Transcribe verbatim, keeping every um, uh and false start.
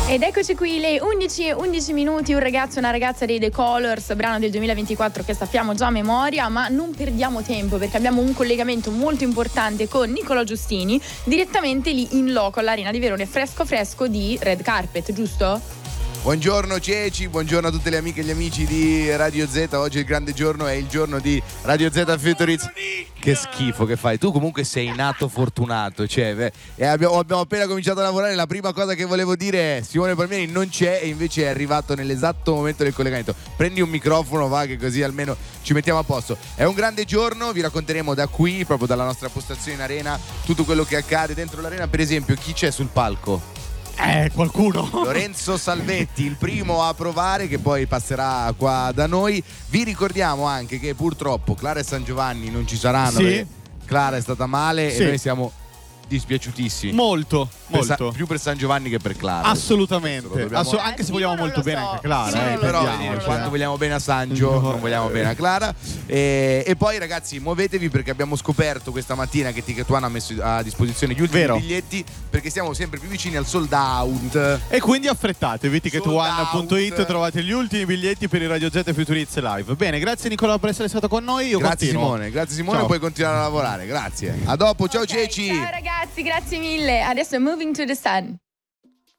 Ed eccoci qui, le undici e undici minuti, un ragazzo e una ragazza dei The Colors, brano del duemilaventiquattro che sappiamo già a memoria, ma non perdiamo tempo perché abbiamo un collegamento molto importante con Nicolò Giustini, direttamente lì in loco all'Arena di Verona, fresco fresco di Red Carpet, giusto? Buongiorno Ceci, buongiorno a tutte le amiche e gli amici di Radio Z. Oggi è il grande giorno, è il giorno di Radio Z Futurizz. Che schifo che fai, tu comunque sei nato fortunato, cioè, e abbiamo, abbiamo appena cominciato a lavorare. La prima cosa che volevo dire è Simone Palmieri non c'è e invece è arrivato nell'esatto momento del collegamento. Prendi un microfono, va, che così almeno ci mettiamo a posto. È un grande giorno, vi racconteremo da qui, proprio dalla nostra postazione in arena, tutto quello che accade dentro l'arena. Per esempio, chi c'è sul palco? Eh, qualcuno. Lorenzo Salvetti, il primo a provare, che poi passerà qua da noi. Vi ricordiamo anche che purtroppo Clara e San Giovanni non ci saranno, sì. perché Clara è stata male, sì. e noi siamo dispiaciutissimi. Molto, per molto. Sa- più per San Giovanni che per Clara. Assolutamente. Dobbiamo... Asso- anche se vogliamo molto bene so. anche Clara. Sì, eh, però intendiamo, per cioè. quanto vogliamo bene a Sangio, No. non vogliamo bene a Clara. E, e poi ragazzi, muovetevi perché abbiamo scoperto questa mattina che Ticket One ha messo a disposizione gli ultimi Vero. biglietti, perché siamo sempre più vicini al sold out. E quindi affrettatevi, ticket one punto it, out. trovate gli ultimi biglietti per il Radio Z Futurizz Live. Bene, grazie Nicola per essere stato con noi. Io Grazie continuo. Simone, grazie Simone, Ciao. puoi continuare a lavorare, grazie. A dopo, ciao Ok, Ceci. Ciao ragazzi, grazie mille. Adesso è Moving to the Sun.